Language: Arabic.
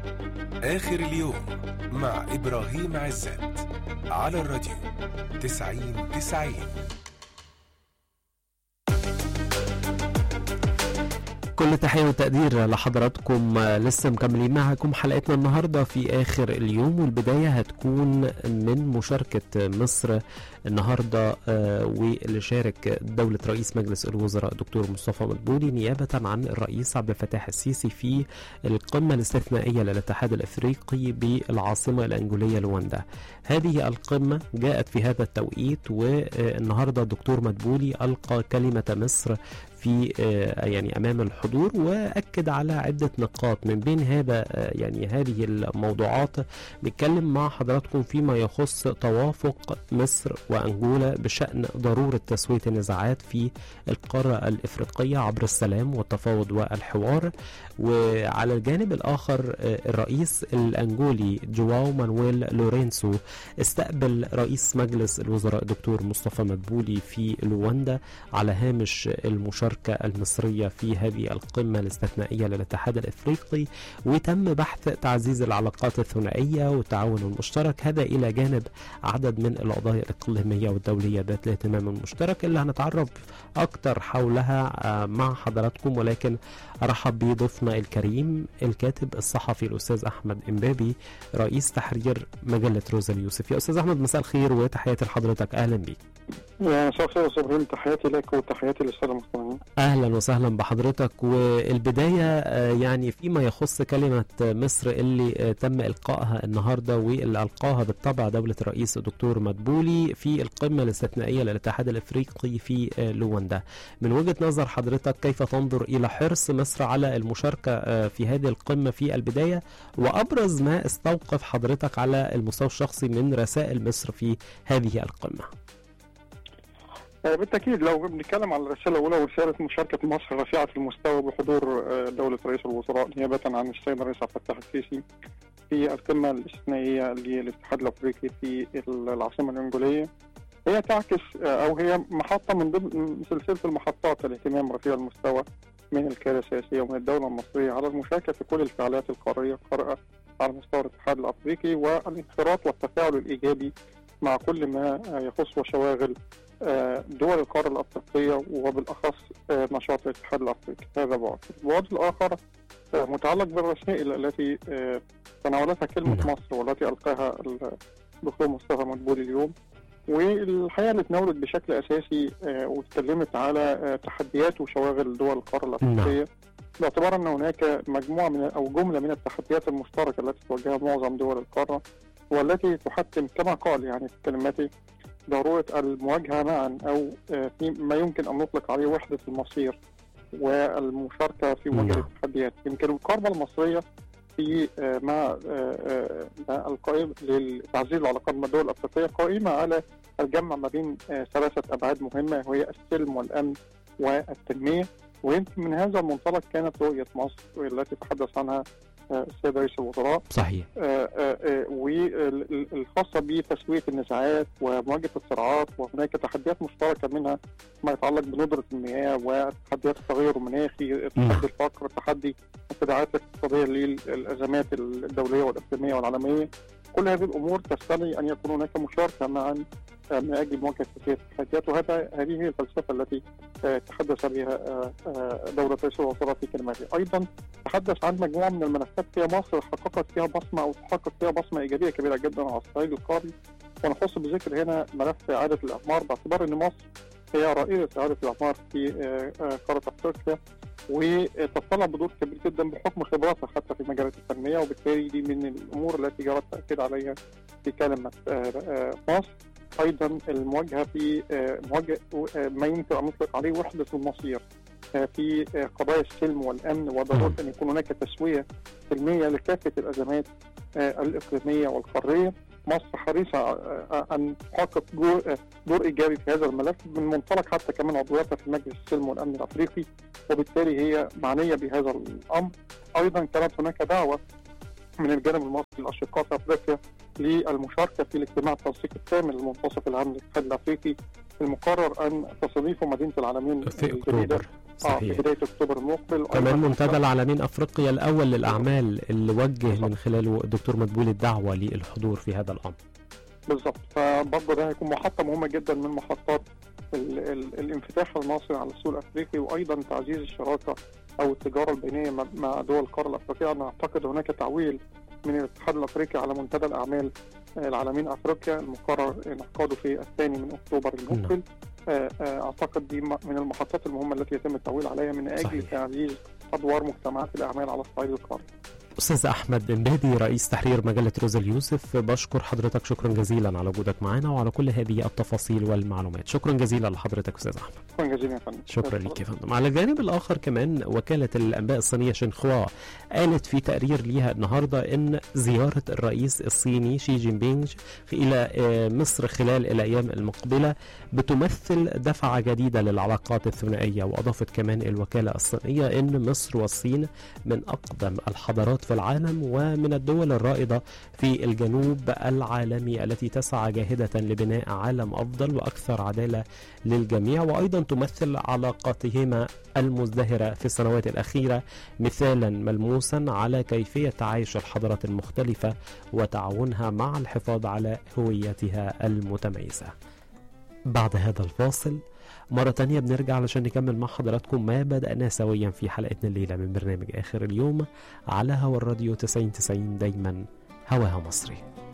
آخر اليوم مع إبراهيم عزت على الراديو 90-90. كل تحية وتقدير لحضراتكم. لسه مكملين معكم حلقتنا النهاردة في آخر اليوم، والبداية هتكون من مشاركة مصر النهاردة واللي شارك دولة رئيس مجلس الوزراء دكتور مصطفى مدبولي نيابة عن الرئيس عبد الفتاح السيسي في القمة الاستثنائية للاتحاد الأفريقي بالعاصمة الأنجولية لواندا. هذه القمة جاءت في هذا التوقيت، والنهاردة الدكتور مدبولي ألقى كلمة مصر في يعني أمام الحضور، وأكد على عدة نقاط. من بين هذه الموضوعات بيتكلم مع حضراتكم فيما يخص توافق مصر وأنجولا بشأن ضرورة تسوية النزاعات في القارة الإفريقية عبر السلام والتفاوض والحوار. وعلى الجانب الآخر الرئيس الأنجولي جواو مانويل لورينسو استقبل رئيس مجلس الوزراء دكتور مصطفى مدبولي في لواندا على هامش المشاركة المصرية في هذه القمة الاستثنائية للاتحاد الأفريقي، وتم بحث تعزيز العلاقات الثنائية والتعاون المشترك، هذا إلى جانب عدد من القضايا الإقليمية والدولية ذات الاهتمام المشترك اللي هنتعرف أكتر حولها مع حضراتكم. ولكن أرحب بضيفنا الكريم الكاتب الصحفي الأستاذ أحمد إمبابي رئيس تحرير مجلة روزا اليوسف. يا أستاذ أحمد مساء الخير وتحياتي لحضرتك. أهلا بك. مساء الخير يا أستاذ، تحياتي لك وتحياتي للسادة المستمعين. أهلا وسهلا بحضرتك. والبداية يعني فيما يخص كلمة مصر اللي تم إلقائها النهاردة واللي ألقاها بالطبع دولة الرئيس الدكتور مدبولي في القمة الاستثنائية للاتحاد الأفريقي في لواندا، من وجهة نظر حضرتك كيف تنظر إلى حرص مصر على المشاركة في هذه القمة في البداية، وأبرز ما استوقف حضرتك على المستوى الشخصي من رسائل مصر في هذه القمة؟ بالتأكيد لو بنتكلم على الرسالة الأولى ورسالة مشاركة مصر رفيعة المستوى بحضور دولة رئيس الوزراء نيابة عن السيد الرئيس عبد الفتاح السيسي في القمة الاستثنائية للاتحاد الأفريقي في العاصمة الأنجولية، هي تعكس أو هي محطة من ضمن سلسلة المحطات الاهتمام رفيع المستوى من القيادة السياسية ومن الدولة المصرية على المشاركة في كل الفعاليات القارية القارئة على مستوى الاتحاد الأفريقي، والانخراط والتفاعل الإيجابي مع كل ما يخص وشواغل دول القارة الأفريقية وبالأخص نشاط الاتحاد الأفريقي. هذا بعد. البعد الآخر متعلق بالرسائل التي تناولتها كلمة مصر والتي ألقاها الدكتور مصطفى مدبولي اليوم، والحقيقة اللي تناولت بشكل أساسي واتكلمت على تحديات وشواغل دول القارة الأفريقية، باعتبار أن هناك مجموعة من أو جملة من التحديات المشتركة التي تواجهها معظم دول القارة، والتي تحتم كما قال يعني في كلمته ضرورة المواجهة معا أو في ما يمكن أن نطلق عليه وحدة المصير والمشاركة في مواجهة التحديات. يمكن المقاربة المصرية في مع القائم لتعزيز العلاقات مع الدول الأفريقية قائمة على الجمع ما بين ثلاثة أبعاد مهمة، وهي السلم والأمن والتنمية. ويمكن من هذا المنطلق كانت رؤية مصر التي تحدث عنها السيد رئيس الوزراء صحيح والخاصة بتسوية النزاعات ومواجهة الصراعات، وهناك تحديات مشتركة منها ما يتعلق بندرة المياه وتحديات التغير المناخي، تحدي الفقر، تحدي التداعيات الاقتصادية للأزمات الدولية والإقليمية والعالمية. كل هذه الأمور تستدعي أن يكون هناك مشاركة معا من أجل مواجهة هذه التحديات، هذه هي الفلسفة التي تحدث بها دولة رئيس الوزراء في كلمته. أيضا تحدث عن مجموعة من الملفات فيها مصر حققت فيها بصمة أو تحقق فيها بصمة إيجابية كبيرة جدا على الصعيد القاري، ونخص بذكر هنا ملف إعادة الأعمار، باعتبار أن مصر هي رائدة إعادة الأعمار في قارة أفريقيا، وتطلع بدور كبير جدا بحكم خبراتها حتى في مجالات التنمية، وبالتالي دي من الأمور التي جرت التأكيد عليها في كلمة مصر. أيضا المواجهة في مواجهة ما يمكن أن نطلق عليه وحدة المصير في قضايا السلم والأمن، وضرورة أن يكون هناك تسوية سلمية لكافة الأزمات الإقليمية والقارية. مصر حريصة أن تحقق دور إيجابي في هذا الملف من منطلق حتى كمان عضويتها في مجلس السلم والأمن الأفريقي، وبالتالي هي معنية بهذا الأمر. أيضا كانت هناك دعوة من الجانب المصري للأشقاء في أفريقيا للمشاركة في الاجتماع التنسيقي الثامن للمنتصف العام للاتحاد الأفريقي المقرر أن تستضيف مدينة العالمين في أكتوبر. صحيح. في بداية أكتوبر المقبل. كمان منتدى العالمين أفريقيا الأول للأعمال اللي وجه من خلاله الدكتور مدبولي الدعوة للحضور في هذا الأمر. بالضبط. فبرضه ده هيكون محطة مهمة جدا من محطات الانفتاح المصري على السوق الأفريقي، وأيضا تعزيز الشراكة أو التجارة البينية مع دول القارة الأفريقية. أنا أعتقد هناك تعويل من الاتحاد الأفريقي على منتدى الأعمال العالمين أفريقيا المقرر انعقاده في 2 من أكتوبر المقبل. أعتقد دي من المحطات المهمة التي يتم التعويل عليها من أجل تعزيز أدوار مجتمعات الأعمال على الصعيد القاري. أستاذ أحمد إمبادي رئيس تحرير مجلة روزا اليوسف، بشكر حضرتك شكرا جزيلا على وجودك معنا وعلى كل هذه التفاصيل والمعلومات. شكرا جزيلا لحضرتك أستاذ أحمد. شكرا جزيلا يا فندم. شكرا لك يا فندم. على الجانب الآخر كمان وكالة الأنباء الصينية شينخوا قالت في تقرير ليها النهاردة إن زيارة الرئيس الصيني شي جين بينغ إلى مصر خلال الأيام المقبلة بتمثل دفعة جديدة للعلاقات الثنائية. وأضافت كمان الوكالة الصينية إن مصر والصين من أقدم الحضارات في العالم ومن الدول الرائدة في الجنوب العالمي التي تسعى جاهدة لبناء عالم أفضل وأكثر عدالة للجميع. وأيضا تمثل علاقاتهما المزدهرة في السنوات الأخيرة مثالا ملموسا على كيفية تعايش الحضارات المختلفة وتعاونها مع الحفاظ على هويتها المتميزة. بعد هذا الفاصل مرة تانية بنرجع علشان نكمل مع حضراتكم ما بدأنا سويا في حلقتنا الليلة من برنامج آخر اليوم على هوا الراديو 90 دايما هواها مصري.